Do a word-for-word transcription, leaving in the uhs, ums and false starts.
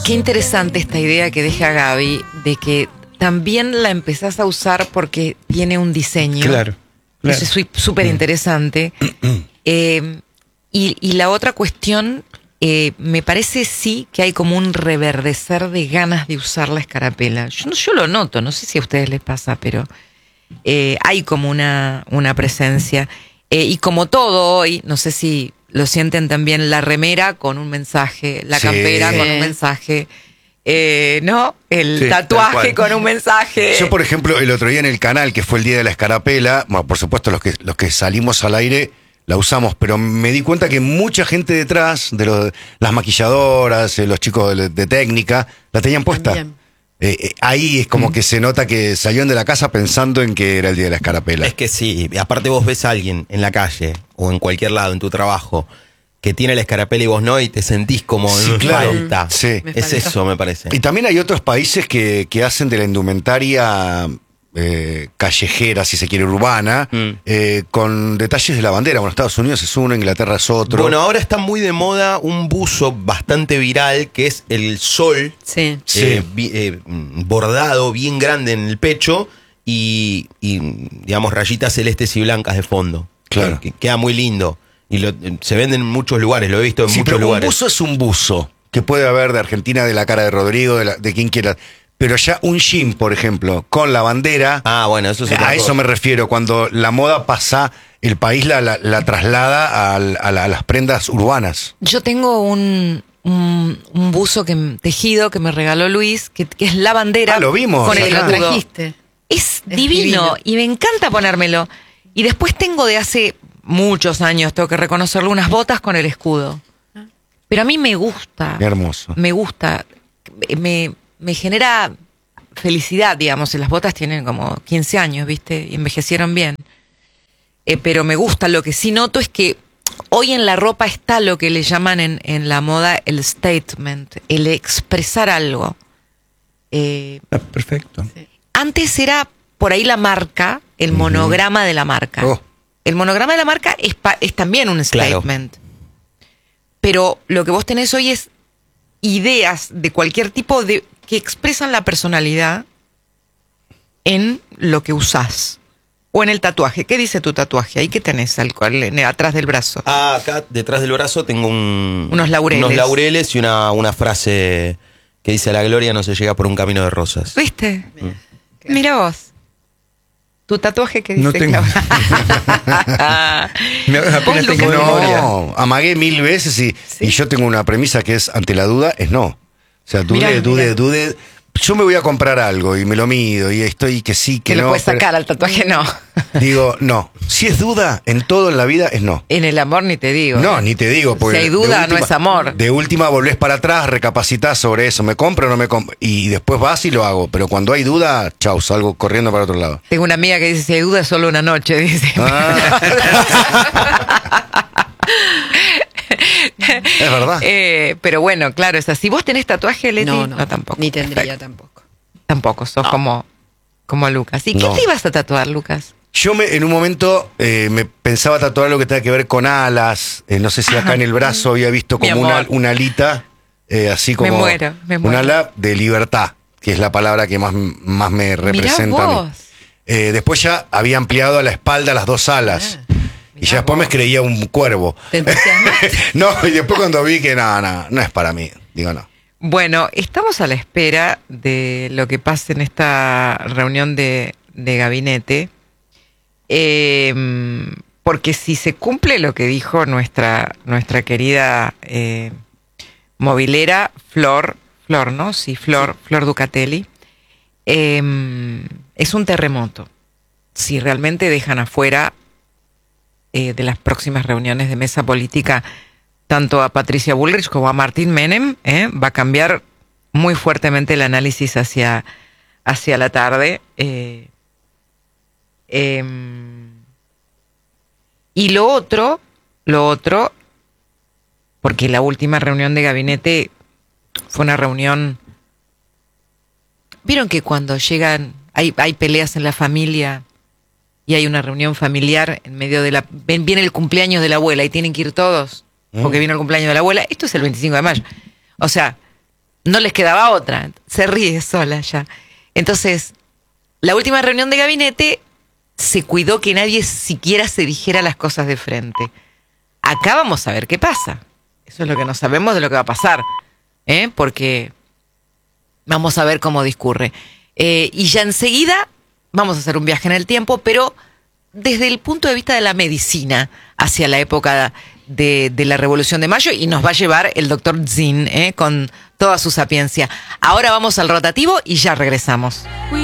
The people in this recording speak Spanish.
Qué interesante esta idea que deja Gaby de que también la empezás a usar porque tiene un diseño. Claro. claro. Eso es súper interesante. eh, y, y la otra cuestión, eh, me parece sí que hay como un reverdecer de ganas de usar la escarapela. Yo, yo lo noto, no sé si a ustedes les pasa, pero eh, hay como una, una presencia. Eh, y como todo hoy, no sé si lo sienten también, la remera con un mensaje, la Sí. campera con un mensaje, eh, ¿no? El Sí, tatuaje con un mensaje. Yo, por ejemplo, el otro día en el canal, que fue el día de la escarapela, bueno, por supuesto los que, los que salimos al aire la usamos, pero me di cuenta que mucha gente detrás, de los, las maquilladoras, eh, los chicos de, de técnica, la tenían puesta. Eh, eh, ahí es como mm. que se nota que salieron de la casa pensando en que era el día de la escarapela. Es que sí, aparte vos ves a alguien en la calle o en cualquier lado, en tu trabajo, que tiene la escarapela y vos no, y te sentís como sí, en claro. falta. Sí. Es eso, me parece. Y también hay otros países que, que hacen de la indumentaria eh, callejera, si se quiere, urbana, mm. eh, con detalles de la bandera. Bueno, Estados Unidos es uno, Inglaterra es otro. Bueno, ahora está muy de moda un buzo bastante viral, que es el sol, sí. Sí. Eh, bi, eh, bordado, bien grande en el pecho, y, y, digamos, rayitas celestes y blancas de fondo. Claro. Que, que queda muy lindo. Y lo, se vende en muchos lugares, lo he visto en sí, muchos pero lugares. Un buzo es un buzo, que puede haber de Argentina, de la cara de Rodrigo, de, la, de quien quiera. Pero ya un jean, por ejemplo, con la bandera. Ah, bueno, eso es otra A cosa. eso me refiero, cuando la moda pasa, el país la, la, la traslada a, a, la, a las prendas urbanas. Yo tengo un, un, un buzo que, tejido que me regaló Luis, que, que es la bandera. Ah, lo vimos. Con el lo escudo. trajiste. Es, Es divino, divino y me encanta ponérmelo. Y después tengo de hace muchos años, tengo que reconocerlo, unas botas con el escudo. Pero a mí me gusta. Qué hermoso. Me gusta. Me, me genera felicidad, digamos. Las botas tienen como quince años, ¿viste? Y envejecieron bien. Eh, pero me gusta. Lo que sí noto es que hoy en la ropa está lo que le llaman en, en la moda el statement, el expresar algo. Eh, ah, perfecto. Sí. Antes era por ahí la marca, el uh-huh. monograma de la marca. Oh. El monograma de la marca es, pa, es también un statement. Claro. Pero lo que vos tenés hoy es ideas de cualquier tipo de que expresan la personalidad en lo que usás. O en el tatuaje. ¿Qué dice tu tatuaje? Ahí que tenés al, al, atrás del brazo. Ah, acá detrás del brazo tengo un, unos laureles. Unos laureles y una, una frase que dice: la gloria no se llega por un camino de rosas. ¿Viste? Mm. Mira vos. ¿Tu tatuaje qué dice? No tengo. Apenas tengo no, amagué mil veces y, ¿sí? y yo tengo una premisa que es: ante la duda es no. O sea, dude, mirá, dude, mirá. dude. Yo me voy a comprar algo y me lo mido y estoy que sí, que ¿Te no. lo puedes sacar al tatuaje? No. Digo, no. Si es duda, en todo en la vida es no. En el amor ni te digo. No, ¿eh? ni te digo. Porque si hay duda, última, no es amor. De última volvés para atrás, recapacitas sobre eso. ¿Me compro o no me compro? Y después vas y lo hago. Pero cuando hay duda, chau, salgo corriendo para otro lado. Tengo una amiga que dice: si hay duda, es solo una noche. Dice. Ah. Es verdad. Eh, pero bueno, claro, es así. ¿Vos tenés tatuaje, Leti? No, no, no tampoco. Ni tendría Perfecto. tampoco. Tampoco, sos no. como, como Lucas. ¿Y no. qué te ibas a tatuar, Lucas? Yo me, en un momento eh, me pensaba tatuar algo que tenga que ver con alas. Eh, no sé si acá en el brazo había visto como una, una alita, eh, así como me muero, me muero. un ala de libertad, que es la palabra que más, más me representa a mí. Eh, después ya había ampliado a la espalda las dos alas. Ah. Y ya después vos. me creía un cuervo. ¿Te entusiasmaste? No, y después cuando vi que no, no, no es para mí. Digo, no. Bueno, estamos a la espera de lo que pase en esta reunión de, de gabinete. Eh, porque si se cumple lo que dijo nuestra, nuestra querida eh, movilera Flor, Flor, ¿no? Sí, Flor, sí. Flor Ducatelli. Eh, es un terremoto. Si realmente dejan afuera Eh, de las próximas reuniones de mesa política tanto a Patricia Bullrich como a Martín Menem, eh, va a cambiar muy fuertemente el análisis hacia, hacia la tarde. Eh, eh, y lo otro, lo otro, porque la última reunión de gabinete fue una reunión... ¿Vieron que cuando llegan, hay, hay peleas en la familia... y hay una reunión familiar en medio de la... Viene el cumpleaños de la abuela y tienen que ir todos, porque viene el cumpleaños de la abuela? Esto es el veinticinco de mayo. O sea, no les quedaba otra. Se ríe sola ya. Entonces, la última reunión de gabinete se cuidó que nadie siquiera se dijera las cosas de frente. Acá vamos a ver qué pasa. Eso es lo que no sabemos de lo que va a pasar, ¿eh? Porque vamos a ver cómo discurre. Eh, y ya enseguida vamos a hacer un viaje en el tiempo, pero desde el punto de vista de la medicina, hacia la época de, de la Revolución de Mayo, y nos va a llevar el doctor Zinn, ¿eh? Con toda su sapiencia. Ahora vamos al rotativo y ya regresamos.